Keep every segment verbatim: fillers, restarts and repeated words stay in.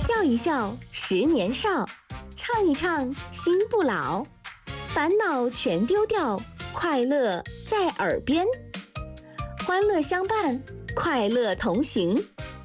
笑一笑，十年少；唱一唱，心不老。烦恼全丢掉，快乐在耳边。欢乐相伴，快乐同行。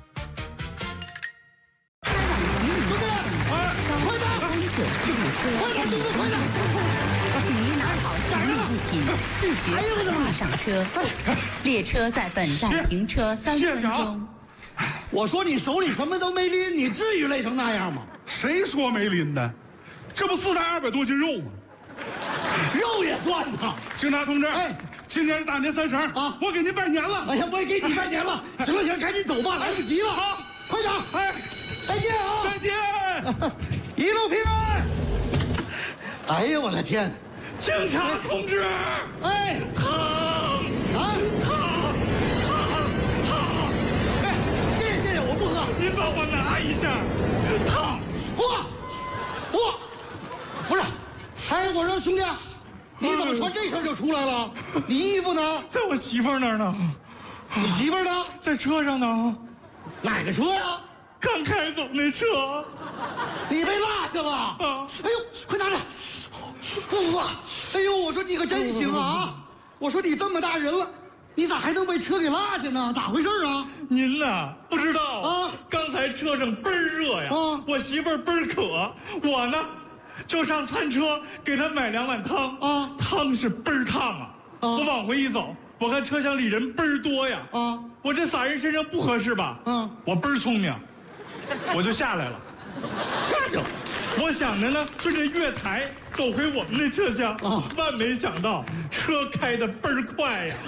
请拿好行李物品，自觉踏上车。列车在本站停车三分钟。 我说你手里什么都没拎，你至于累成那样吗？ 谁说没拎的？这不四袋二百多斤肉吗？ 肉也算呐！ 警察同志， 哎， 今年是大年三十啊，我给您拜年了。 哎呀，我也给你拜年了。行了行了，赶紧走吧，来不及了啊！快点！ 哎， 再见啊！ 再见！ 一路平安！哎呀，我的天！ 警察同志， 哎， 烫啊， 烫烫烫！ 哎，谢谢谢谢，我不喝。 您帮我拿一下，烫！ 喝，喝，不是。哎，我说兄弟，你怎么穿这身就出来了？你衣服呢？ 在我媳妇儿那儿呢。 你媳妇儿呢？ 在车上呢。 哪个车呀？ 刚开走那车。 你被落下了。啊！哎呦，快拿着！哇！哎呦，我说你可真行啊！我说你这么大人了，你咋还能被车给落下呢？咋回事啊？ 您呐不知道啊！ 刚才车上倍儿热呀。 啊！ 我媳妇儿倍儿渴，我呢就上餐车给她买两碗汤。 啊！ 汤是倍儿烫啊！啊！我往回一走，我看车厢里人倍儿多呀。啊！我这撒人身上不合适吧？嗯。我倍儿聪明，我就下来了。 下去了。 我想着呢，顺着月台走回我们那车厢，啊，万没想到车开得倍儿快呀！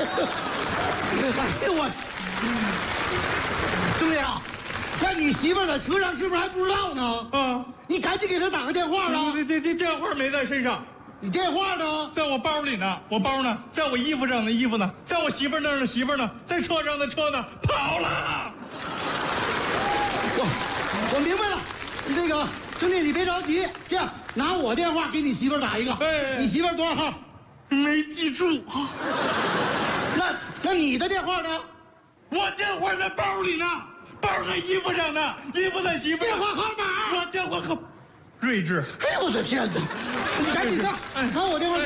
哎呦我，兄弟啊，那你媳妇在车上是不是还不知道呢？啊，你赶紧给她打个电话啊！ 这这这电话没在身上， 你电话呢？ 在我包里呢，我包呢，在我衣服上的衣服呢，在我媳妇那儿的媳妇呢，在车上的车呢，跑了！ 我我明白了，那个。兄弟，你别着急，这样拿我电话给你媳妇打一个。哎，你媳妇多少号？ 没记住。 那那你的电话呢？ 我电话在包里呢，包在衣服上呢，衣服在媳妇。 电话号码？ 我电话号。睿智。 哎呦我的天哪！你赶紧的，拿我电话。